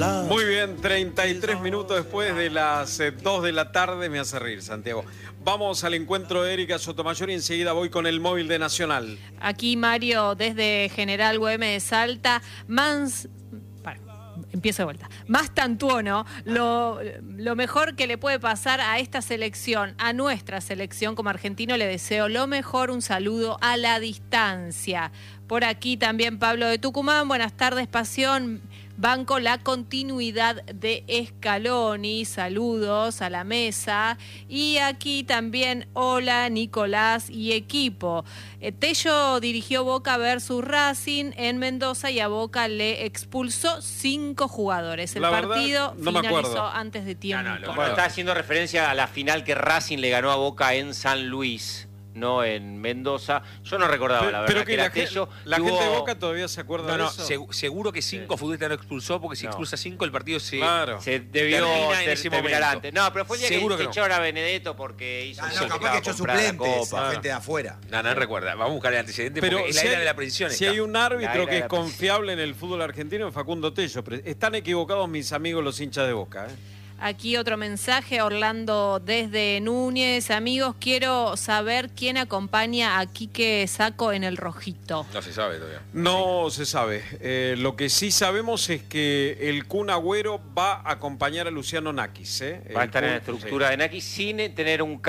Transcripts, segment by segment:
Muy bien, 33 minutos después de las 2 de la tarde, me hace reír, Santiago. Vamos al encuentro de Erika Sotomayor y enseguida voy con el móvil de Nacional. Aquí Mario, desde General Güemes de Salta, empiezo de vuelta. Más Tantuono, lo mejor que le puede pasar a esta selección, a nuestra selección como argentino, le deseo lo mejor, un saludo a la distancia. Por aquí también Pablo de Tucumán, buenas tardes, Pasión. Banco la continuidad de Scaloni, saludos a la mesa. Y aquí también, hola Nicolás y equipo. Tello dirigió Boca versus Racing en Mendoza y a Boca le expulsó 5 jugadores. El partido finalizó antes de tiempo. Está haciendo referencia a la final que Racing le ganó a Boca en San Luis, no en Mendoza. Yo no recordaba, la verdad, que era Tello. La gente de Boca todavía se acuerda de eso. Seguro que 5 futbolistas lo expulsó, porque si expulsa 5 el partido se debió termina en ese momento. Antes. No, pero fue el día seguro que echaron a Benedetto porque hizo capaz que echó suplentes a gente de afuera. No recuerda. Vamos a buscar el antecedente, pero porque es la era de la precisión. Si hay un árbitro que es confiable en el fútbol argentino, es Facundo Tello. Están equivocados mis amigos los hinchas de Boca, Aquí otro mensaje, Orlando desde Núñez. Amigos, quiero saber quién acompaña a Quique Sacco en el rojito. No se sabe todavía. No se sabe. Lo que sí sabemos es que el Kun Agüero va a acompañar a Luciano Nakis. Va a estar en la estructura de Nakis sin tener un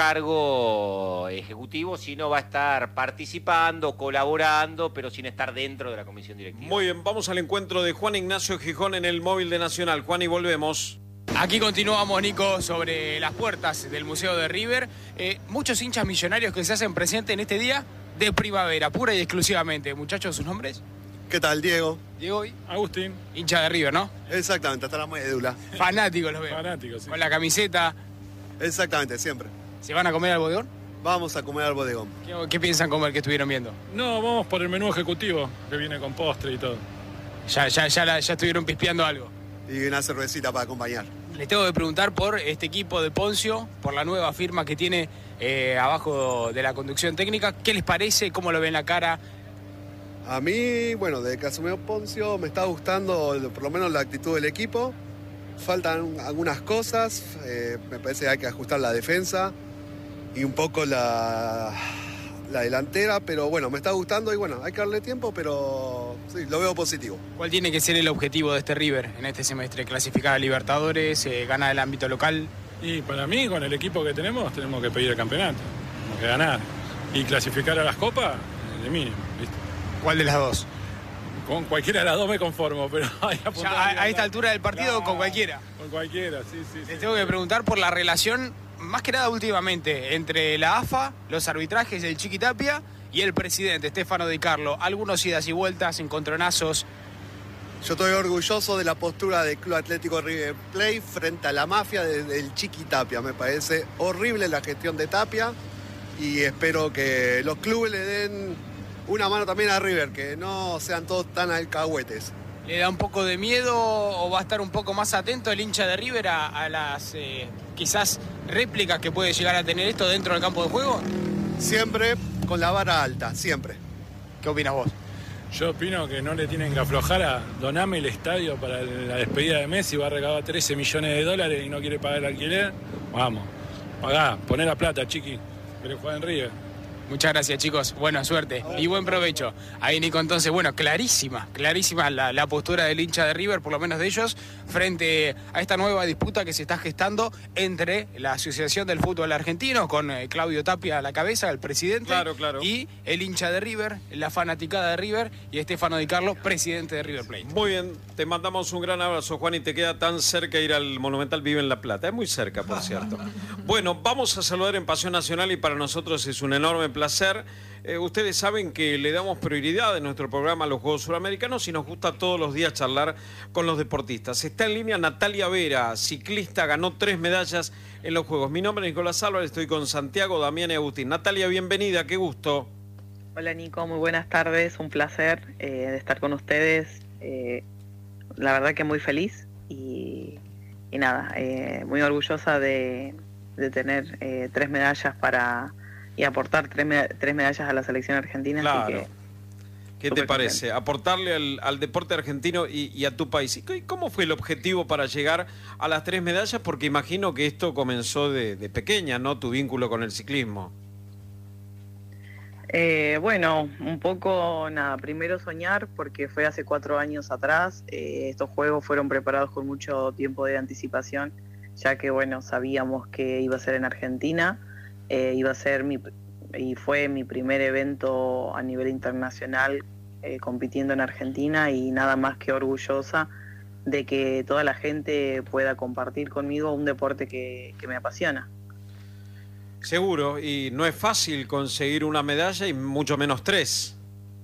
cargo ejecutivo, sino va a estar participando, colaborando, pero sin estar dentro de la comisión directiva. Muy bien, vamos al encuentro de Juan Ignacio Gijón en el móvil de Nacional. Juan, y volvemos. Aquí continuamos, Nico, sobre las puertas del Museo de River. Muchos hinchas millonarios que se hacen presentes en este día de primavera, pura y exclusivamente. Muchachos, ¿sus nombres? ¿Qué tal, Diego? Diego y Agustín. Hincha de River, ¿no? Exactamente, hasta la médula. Fanáticos los veo. Fanáticos, sí. Con la camiseta. Exactamente, siempre. ¿Se van a comer al bodegón? Vamos a comer al bodegón. ¿Qué piensan comer que estuvieron viendo? No, vamos por el menú ejecutivo, que viene con postre y todo. Ya estuvieron pispeando algo. Y una cervecita para acompañar. Les tengo que preguntar por este equipo de Poncio, por la nueva firma que tiene abajo de la conducción técnica. ¿Qué les parece? ¿Cómo lo ven la cara? A mí, bueno, desde que asumió Poncio me está gustando por lo menos la actitud del equipo. Faltan algunas cosas, me parece que hay que ajustar la defensa y un poco la delantera, pero bueno, me está gustando y bueno, hay que darle tiempo, pero sí, lo veo positivo. ¿Cuál tiene que ser el objetivo de este River en este semestre? ¿Clasificar a Libertadores? ¿Ganar el ámbito local? Y para mí, con el equipo que tenemos que pedir el campeonato, tenemos que ganar. Y clasificar a las copas, de mínimo, ¿viste? ¿Cuál de las dos? Con cualquiera de las dos me conformo, pero a esta altura del partido, con cualquiera. Con cualquiera, sí. Les tengo que preguntar por la relación, más que nada últimamente, entre la AFA, los arbitrajes del Chiqui Tapia y el presidente, Stefano Di Carlo. Algunos idas y vueltas, encontronazos. Yo estoy orgulloso de la postura del Club Atlético River Plate frente a la mafia del Chiqui Tapia. Me parece horrible la gestión de Tapia y espero que los clubes le den una mano también a River, que no sean todos tan alcahuetes. ¿Le da un poco de miedo o va a estar un poco más atento el hincha de River a las quizás réplicas que puede llegar a tener esto dentro del campo de juego? Siempre con la vara alta, siempre. ¿Qué opinas vos? Yo opino que no le tienen que aflojar a doname el estadio para la despedida de Messi, va a recabar 13 millones de dólares y no quiere pagar el alquiler. Vamos, pagá, poné la plata, chiqui, querés jugar en River. Muchas gracias, chicos. Buena suerte y buen provecho. Ahí, Nico, entonces, bueno, clarísima la postura del hincha de River, por lo menos de ellos, frente a esta nueva disputa que se está gestando entre la Asociación del Fútbol Argentino, con Claudio Tapia a la cabeza, el presidente, claro. Y el hincha de River, la fanaticada de River, y Stefano Di Carlo, presidente de River Plate. Muy bien, te mandamos un gran abrazo, Juan, y te queda tan cerca ir al Monumental, vive en La Plata. Es muy cerca, por cierto. Bueno, vamos a saludar en Pasión Nacional y para nosotros es un enorme placer. Ustedes saben que le damos prioridad en nuestro programa a los Juegos Suramericanos y nos gusta todos los días charlar con los deportistas. Está en línea Natalia Vera, ciclista, ganó 3 medallas en los Juegos. Mi nombre es Nicolás Álvarez, estoy con Santiago, Damián y Agustín. Natalia, bienvenida, qué gusto. Hola Nico, muy buenas tardes, un placer de estar con ustedes. La verdad que muy feliz y nada, muy orgullosa de tener 3 medallas y aportar tres medallas a la selección argentina. Claro. Así ¿Qué te parece? Aportarle al deporte argentino y a tu país. ¿Y cómo fue el objetivo para llegar a las 3 medallas? Porque imagino que esto comenzó de pequeña, ¿no? Tu vínculo con el ciclismo. Bueno, un poco, nada, primero soñar, porque fue hace 4 años atrás. Estos juegos fueron preparados con mucho tiempo de anticipación, ya que, bueno, sabíamos que iba a ser en Argentina, iba a ser y fue mi primer evento a nivel internacional compitiendo en Argentina, y nada más que orgullosa de que toda la gente pueda compartir conmigo un deporte que me apasiona. Seguro, y no es fácil conseguir una medalla y mucho menos 3.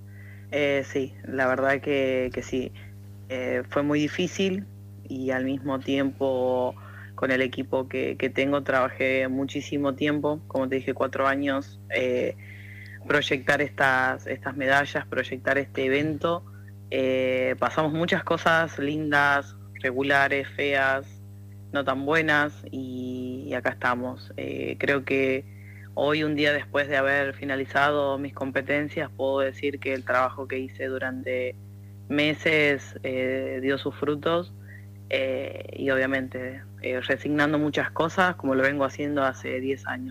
Sí, la verdad que sí. Fue muy difícil, y al mismo tiempo con el equipo que tengo trabajé muchísimo tiempo, como te dije, 4 años, proyectar estas medallas, proyectar este evento. Pasamos muchas cosas lindas, regulares, feas, no tan buenas, y acá estamos. Creo que hoy, un día después de haber finalizado mis competencias, puedo decir que el trabajo que hice durante meses dio sus frutos, y obviamente resignando muchas cosas, como lo vengo haciendo hace 10 años,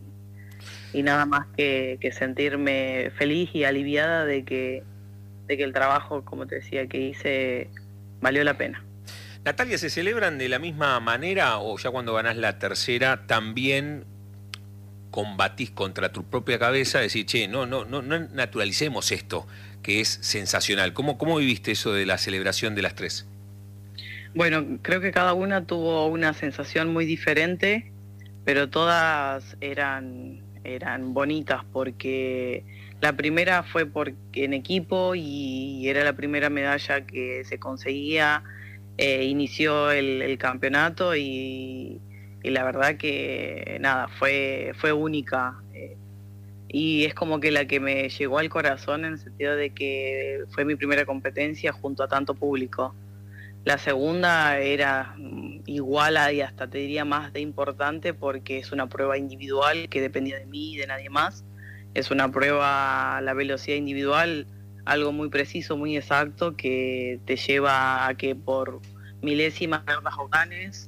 y nada más que sentirme feliz y aliviada de que el trabajo, como te decía, que hice valió la pena. Natalia, ¿se celebran de la misma manera o ya cuando ganás la tercera también combatís contra tu propia cabeza? Decir, che, no naturalicemos esto, que es sensacional. ¿Cómo viviste eso de la celebración de las 3? Bueno, creo que cada una tuvo una sensación muy diferente, pero todas eran bonitas, porque la primera fue en equipo y era la primera medalla que se conseguía. Inició el campeonato y la verdad que nada, fue única, y es como que la que me llegó al corazón, en el sentido de que fue mi primera competencia junto a tanto público. La segunda era igual y hasta te diría más de importante, porque es una prueba individual que dependía de mí y de nadie más. Es una prueba, la velocidad individual, algo muy preciso, muy exacto, que te lleva a que por milésimas o ganes,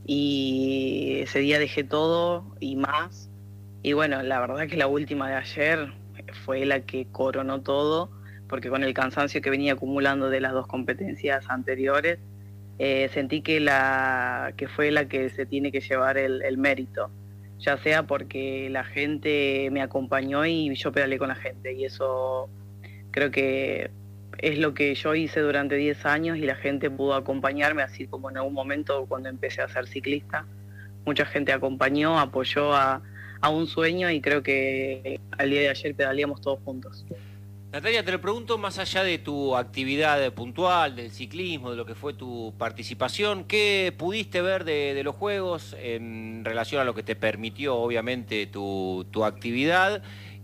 y ese día dejé todo y más. Y bueno, la verdad que la última de ayer fue la que coronó todo, porque con el cansancio que venía acumulando de las 2 competencias anteriores, sentí que fue la que se tiene que llevar el mérito, ya sea porque la gente me acompañó y yo pedaleé con la gente, y eso creo que es lo que yo hice durante 10 años, y la gente pudo acompañarme, así como en algún momento cuando empecé a ser ciclista, mucha gente acompañó, apoyó a un sueño, y creo que al día de ayer pedaleamos todos juntos. Natalia, te lo pregunto más allá de tu actividad puntual, del ciclismo, de lo que fue tu participación, ¿qué pudiste ver de los Juegos en relación a lo que te permitió, obviamente, tu actividad?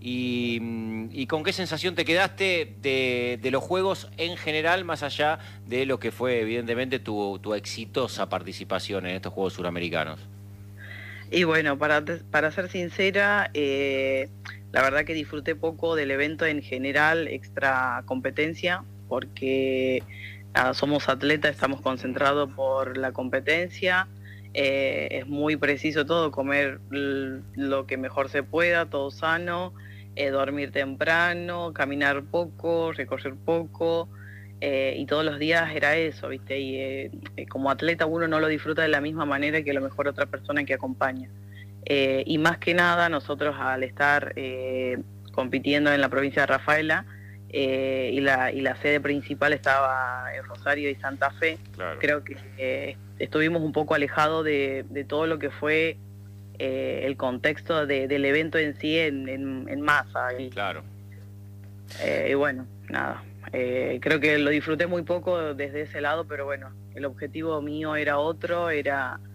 Y con qué sensación te quedaste de los Juegos en general, más allá de lo que fue, evidentemente, tu exitosa participación en estos Juegos Suramericanos? Y bueno, para ser sincera, la verdad que disfruté poco del evento en general, extra competencia, porque somos atletas, estamos concentrados por la competencia, es muy preciso todo, comer lo que mejor se pueda, todo sano, dormir temprano, caminar poco, recorrer poco, y todos los días era eso, ¿viste? Y como atleta uno no lo disfruta de la misma manera que a lo mejor otra persona que acompaña. Y más que nada, nosotros al estar compitiendo en la provincia de Rafaela, y la sede principal estaba en Rosario y Santa Fe, claro, creo que estuvimos un poco alejados de todo lo que fue el contexto del evento en sí, en masa. Claro. Y bueno, nada, creo que lo disfruté muy poco desde ese lado, pero bueno, el objetivo mío era otro, era